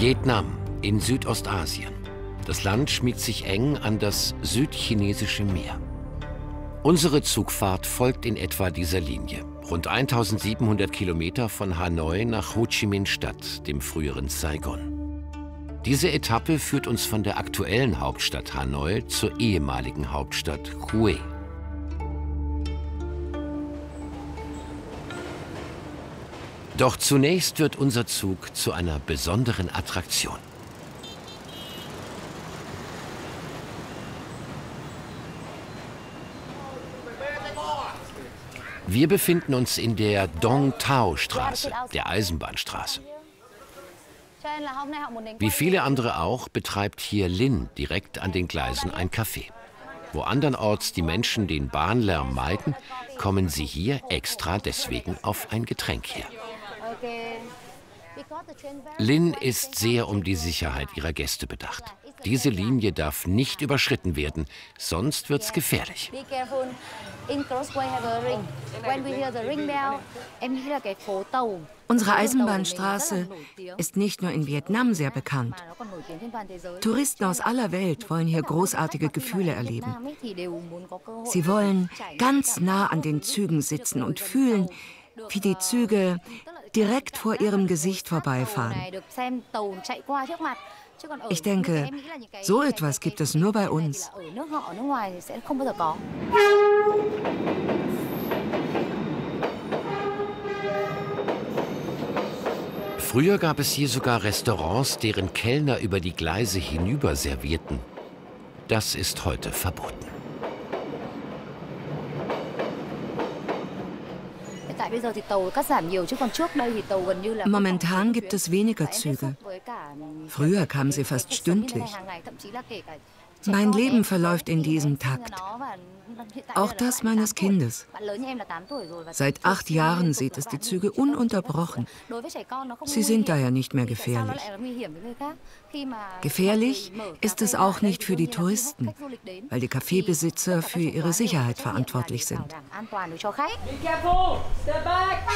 Vietnam in Südostasien. Das Land schmiegt sich eng an das südchinesische Meer. Unsere Zugfahrt folgt in etwa dieser Linie. Rund 1700 Kilometer von Hanoi nach Ho Chi Minh Stadt, dem früheren Saigon. Diese Etappe führt uns von der aktuellen Hauptstadt Hanoi zur ehemaligen Hauptstadt Hue. Doch zunächst wird unser Zug zu einer besonderen Attraktion. Wir befinden uns in der Dong Thao Straße, der Eisenbahnstraße. Wie viele andere auch, betreibt hier Lin direkt an den Gleisen ein Café. Wo andernorts die Menschen den Bahnlärm meiden, kommen sie hier extra deswegen auf ein Getränk her. Lin ist sehr um die Sicherheit ihrer Gäste bedacht. Diese Linie darf nicht überschritten werden, sonst wird's gefährlich. Unsere Eisenbahnstraße ist nicht nur in Vietnam sehr bekannt. Touristen aus aller Welt wollen hier großartige Gefühle erleben. Sie wollen ganz nah an den Zügen sitzen und fühlen, wie die Züge direkt vor ihrem Gesicht vorbeifahren. Ich denke, so etwas gibt es nur bei uns. Früher gab es hier sogar Restaurants, deren Kellner über die Gleise hinüber servierten. Das ist heute verboten. Momentan gibt es weniger Züge. Früher kamen sie fast stündlich. Mein Leben verläuft in diesem Takt. Auch das meines Kindes. Seit 8 Jahren sieht es die Züge ununterbrochen. Sie sind daher nicht mehr gefährlich. Gefährlich ist es auch nicht für die Touristen, weil die Kaffeebesitzer für ihre Sicherheit verantwortlich sind.